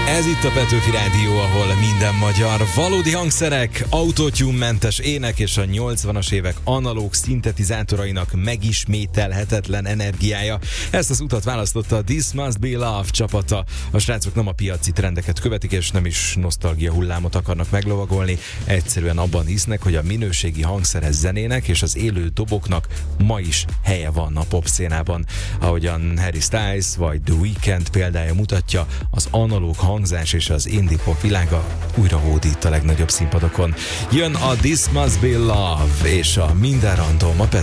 Ez itt a Petőfi Rádió, ahol minden magyar. Valódi hangszerek, autotune-mentes ének és a 80-as évek analóg szintetizátorainak megismételhetetlen energiája. Ezt az utat választotta a This Must Be Love csapata. A srácok nem a piaci trendeket követik, és nem is nosztalgia hullámot akarnak meglovagolni. Egyszerűen abban hisznek, hogy a minőségi hangszeres zenének és az élő doboknak ma is helye van a popszénában. Ahogyan Harry Styles vagy The Weeknd példája mutatja, az analóg hangzás és az indie pop világa újra hódít a legnagyobb színpadokon. Jön a This Must Be Love és a Minden Random a